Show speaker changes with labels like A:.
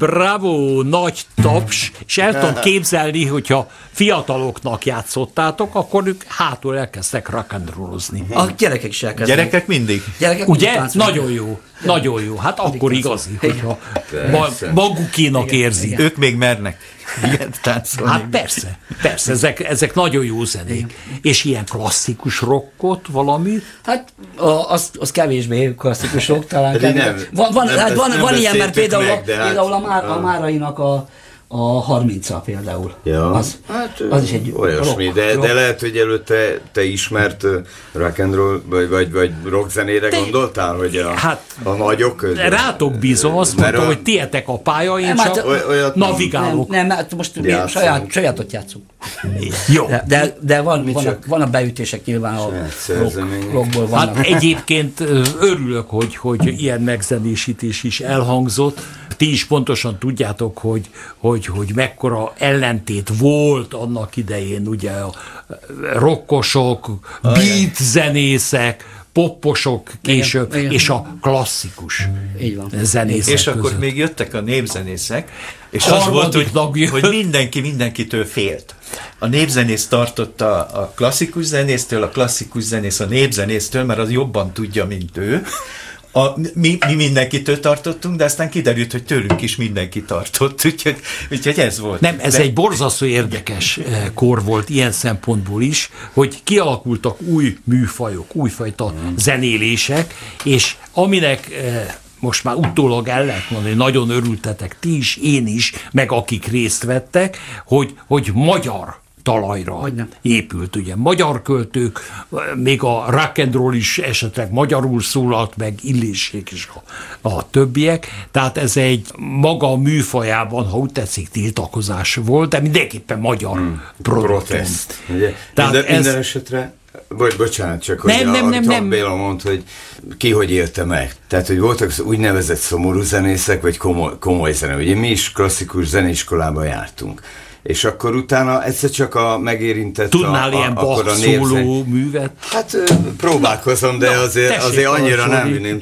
A: bravo, nagy taps, és el tudom képzelni, hogyha fiataloknak játszottátok, akkor ők hátul elkezdtek rock and rollozni.
B: A gyerekek is elkezdenek.
C: Gyerekek mindig?
B: Gyerekek
A: Ugye? Nagyon jó. Nagyon jó. Hát akkor igazi, hogyha magukénak érzik.
C: Ők még mernek ilyet táncolni.
A: Hát persze, ezek nagyon jó zenék. És ilyen klasszikus rockot valami?
B: Hát az kevésbé klasszikus rock, talán kevésbé. Van ilyen, mert például a Márainak a 30-a például.
D: Ja.
B: Az is egy
D: olyasmi, de lehet, hogy előtte te ismert rock and roll, vagy rock zenére gondoltál, hogy a nagyok közül?
A: Rátok bízom, azt mondta, hogy tietek a pálya, én csak navigálok.
B: Nem, hát most sajátot játszunk.
A: Jó.
B: De van a beütések nyilván a rockból vannak.
A: Hát egyébként örülök, hogy ilyen megzenésítés is elhangzott. Ti is pontosan tudjátok, hogy mekkora ellentét volt annak idején, ugye a rockosok, beat zenészek, popposok később, és a klasszikus zenészek
C: és akkor
A: között.
C: még jöttek a népzenészek, és az volt, hogy mindenkitől félt. A népzenész tartotta a klasszikus zenésztől, a klasszikus zenész a népzenésztől, mert az jobban tudja, mint ő. Mi mindenkitől tartottunk, de aztán kiderült, hogy tőlünk is mindenki tartott, úgyhogy ez volt.
A: Nem, ez egy borzasztó érdekes kor volt ilyen szempontból is, hogy kialakultak új műfajok, újfajta zenélések, és aminek most már utólag el lehet mondani, nagyon örültetek ti is, én is, meg akik részt vettek, hogy magyar talajra épült, ugye, magyar költők, még a rock and roll is esetleg magyarul szólalt, meg Illésék is a többiek, tehát ez egy maga műfajában, ha úgy tetszik, tiltakozás volt, de mindenképpen magyar protest.
D: Minden esetre, bocsánat, csak hogy Béla mondta, hogy ki hogy élte meg. Tehát, hogy voltak úgynevezett szomorú zenészek, vagy komoly zene. Ugye mi is klasszikus zeneiskolába jártunk. És akkor utána egyszer csak megérintett
A: tudnál ilyen Bach szóló művet?
D: Hát próbálkozom, de azért annyira nem vinném